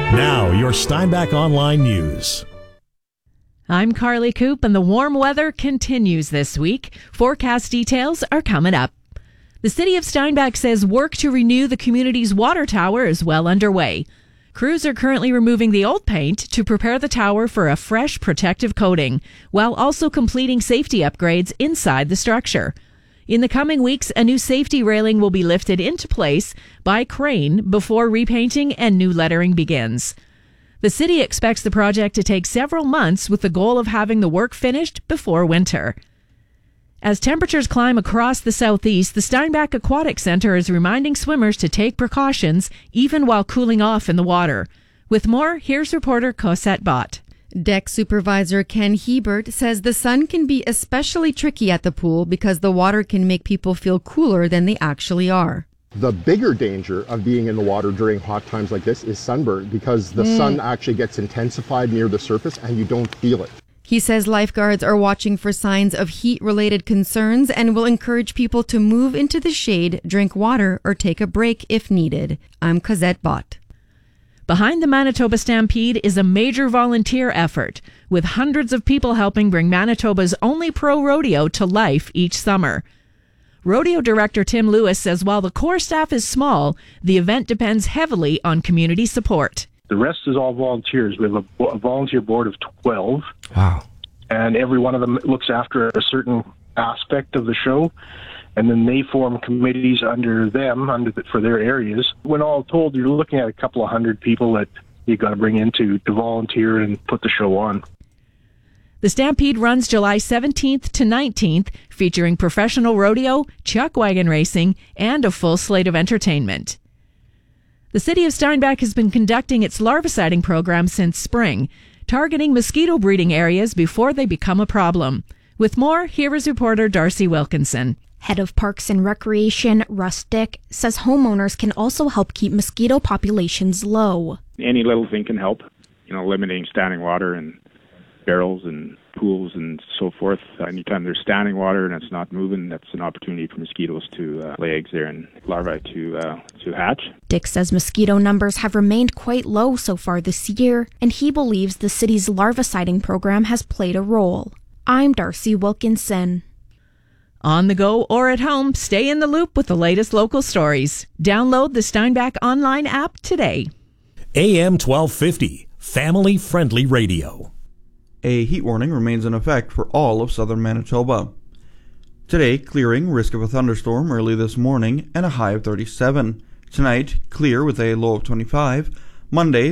Now, your Steinbach Online News. I'm Carly Coop, and the warm weather continues this week. Forecast details are coming up. The city of Steinbach says work to renew the community's water tower is well underway. Crews are currently removing the old paint to prepare the tower for a fresh protective coating, while also completing safety upgrades inside the structure. In the coming weeks, a new safety railing will be lifted into place by crane before repainting and new lettering begins. The city expects the project to take several months with the goal of having the work finished before winter. As temperatures climb across the southeast, the Steinbach Aquatic Center is reminding swimmers to take precautions even while cooling off in the water. With more, here's reporter Cosette Bott. Deck supervisor Ken Hebert says the sun can be especially tricky at the pool because the water can make people feel cooler than they actually are. The bigger danger of being in the water during hot times like this is sunburn, because the sun actually gets intensified near the surface and you don't feel it. He says lifeguards are watching for signs of heat-related concerns and will encourage people to move into the shade, drink water, or take a break if needed. I'm Cosette Bott. Behind the Manitoba Stampede is a major volunteer effort, with hundreds of people helping bring Manitoba's only pro rodeo to life each summer. Rodeo director Tim Lewis says while the core staff is small, the event depends heavily on community support. The rest is all volunteers. We have a volunteer board of 12. Wow. And every one of them looks after a certain aspect of the show. And then they form committees under them, for their areas. When all told, you're looking at a couple of hundred people that you got to bring in to volunteer and put the show on. The Stampede runs July 17th to 19th, featuring professional rodeo, chuck wagon racing, and a full slate of entertainment. The city of Steinbach has been conducting its larviciding program since spring, targeting mosquito breeding areas before they become a problem. With more, here is reporter Darcy Wilkinson. Head of Parks and Recreation, Russ Dick, says homeowners can also help keep mosquito populations low. Any little thing can help, limiting standing water and barrels and pools and so forth. Anytime there's standing water and it's not moving, that's an opportunity for mosquitoes to lay eggs there and larvae to hatch. Dick says mosquito numbers have remained quite low so far this year, and he believes the city's larviciding program has played a role. I'm Darcy Wilkinson. On the go or at home, stay in the loop with the latest local stories. Download the Steinbach Online app today. AM 1250, family-friendly radio. A heat warning remains in effect for all of southern Manitoba. Today, clearing, risk of a thunderstorm early this morning, and a high of 37. Tonight, clear with a low of 25. Monday,